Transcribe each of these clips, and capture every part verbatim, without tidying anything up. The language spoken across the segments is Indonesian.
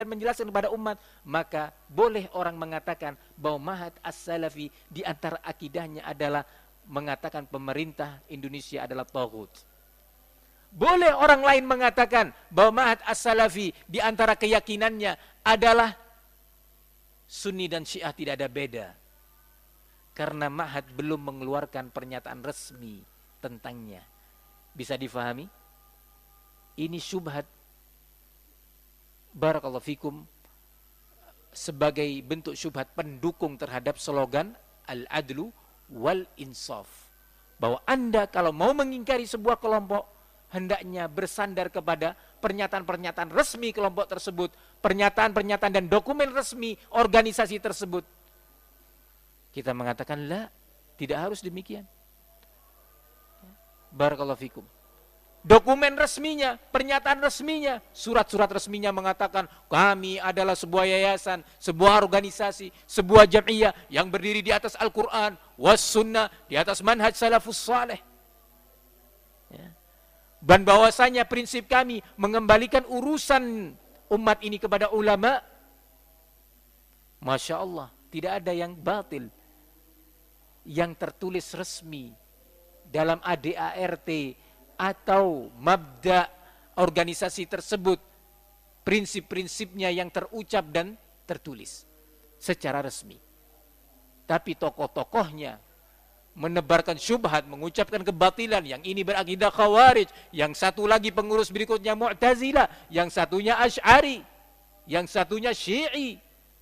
menjelaskan kepada umat, maka boleh orang mengatakan bahwa Ma'had As-Salafi di antara akidahnya adalah mengatakan pemerintah Indonesia adalah taghut. Boleh orang lain mengatakan bahwa Ma'had As-Salafi di antara keyakinannya adalah Sunni dan Syiah tidak ada beda. Karena Ma'had belum mengeluarkan pernyataan resmi tentangnya. Bisa difahami? Ini syubhat barakallahu fikum sebagai bentuk syubhat pendukung terhadap slogan al-adlu wal insaf. Bahwa Anda kalau mau mengingkari sebuah kelompok, hendaknya bersandar kepada pernyataan-pernyataan resmi kelompok tersebut, pernyataan-pernyataan dan dokumen resmi organisasi tersebut. Kita mengatakan, la, tidak harus demikian. Barakallahu fikum. Dokumen resminya, pernyataan resminya, surat-surat resminya mengatakan kami adalah sebuah yayasan, sebuah organisasi, sebuah jam'iyah yang berdiri di atas Al-Quran, was sunnah, di atas manhaj salafus saleh. Ya. Dan bahwasanya prinsip kami mengembalikan urusan umat ini kepada ulama. Masya Allah, tidak ada yang batil yang tertulis resmi dalam A D A R T atau mabda organisasi tersebut, prinsip-prinsipnya yang terucap dan tertulis secara resmi. Tapi tokoh-tokohnya menebarkan syubhat, mengucapkan kebatilan, yang ini berakidah Khawarij, yang satu lagi pengurus berikutnya Mu'tazilah, yang satunya Asy'ari, yang satunya Syi'i.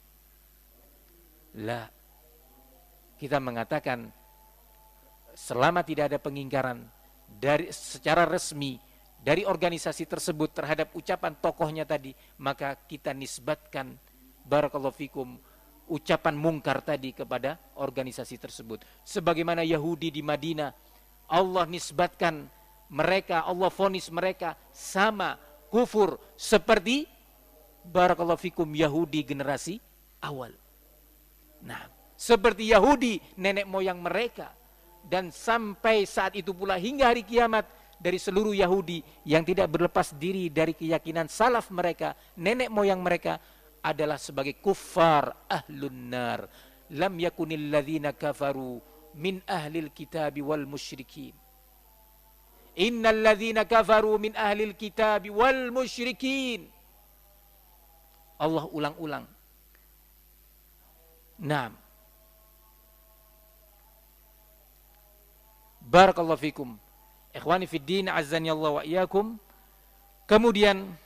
Lah, kita mengatakan selama tidak ada pengingkaran dari secara resmi dari organisasi tersebut terhadap ucapan tokohnya tadi, maka kita nisbatkan barakallahu fikum ucapan mungkar tadi kepada organisasi tersebut. Sebagaimana Yahudi di Madinah, Allah nisbatkan mereka, Allah vonis mereka sama kufur seperti barakallahu fikum Yahudi generasi awal. Nah, seperti Yahudi nenek moyang mereka. Dan sampai saat itu pula hingga hari kiamat, dari seluruh Yahudi yang tidak berlepas diri dari keyakinan salaf mereka, nenek moyang mereka adalah sebagai kuffar ahlun nar. Lam yakunil ladzina kafaru min ahlil kitabi wal musyrikin. Innal ladzina kafaru min ahlil kitabi wal musyrikin. Allah ulang-ulang. Naam. Barakallahu fikum. Ikhwani fid din, azzani Allah wa iyyakum. Kemudian